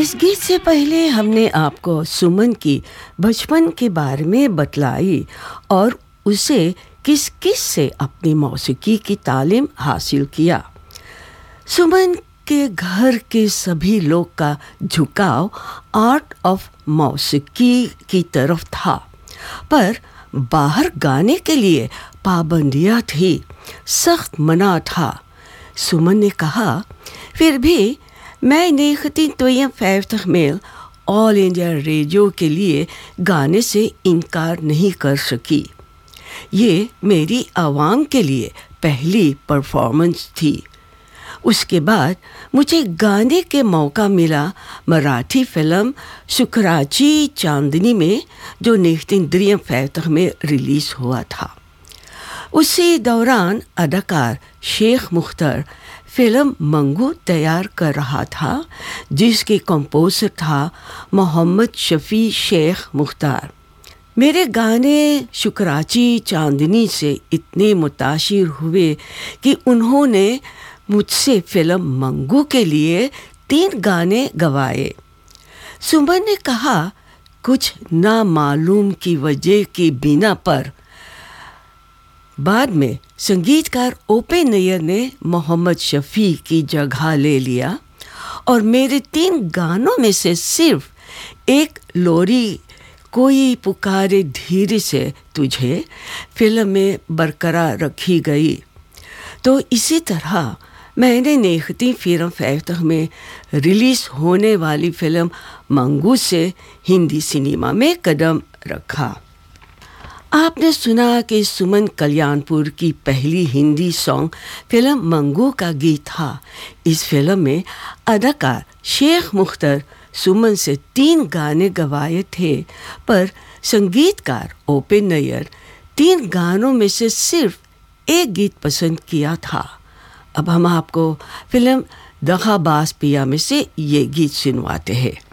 इस गीत से पहले हमने आपको सुमन की बचपन के बारे में बतलाई और उसे किस किस से अपनी मौसीकी की तालीम हासिल किया। सुमन के घर के सभी लोग का झुकाव आर्ट ऑफ मौसीकी की तरफ था, पर बाहर गाने के लिए पाबंदियाँ थी, सख्त मना था। सुमन ने कहा, फिर भी मैं 1952 में ऑल इंडिया रेडियो के लिए गाने से इनकार नहीं कर सकी। ये मेरी आवाम के लिए पहली परफॉर्मेंस थी। उसके बाद मुझे गाने के मौका मिला मराठी फिल्म शुक्राची चांदनी में, जो 1953 में रिलीज़ हुआ था। उसी दौरान अदाकार शेख मुख्तार फिल्म मंगू तैयार कर रहा था, जिसके कंपोजर था मोहम्मद शफ़ी शेख मुख्तार। मेरे गाने शुक्राची चांदनी से इतने मुतासिर हुए कि उन्होंने मुझसे फिल्म मंगू के लिए 3 गाने गवाए। सुमन ने कहा, कुछ नामालूम की वजह की बिना पर बाद में संगीतकार ओपे नैयर ने मोहम्मद शफ़ी की जगह ले लिया और मेरे 3 गानों में से सिर्फ एक लोरी कोई पुकारे धीरे से तुझे फिल्म में बरकरार रखी गई। तो इसी तरह मैंने 1953 में रिलीज़ होने वाली फिल्म मंगू से हिंदी सिनेमा में कदम रखा। आपने सुना कि सुमन कल्याणपुर की पहली हिंदी सॉन्ग फिल्म मंगू का गीत था। इस फिल्म में अदाकार शेख मुख्तार सुमन से 3 गाने गवाए थे, पर संगीतकार ओपे नैयर 3 गानों में से सिर्फ एक गीत पसंद किया था। अब हम आपको फिल्म दगाबाज पिया में से ये गीत सुनवाते हैं।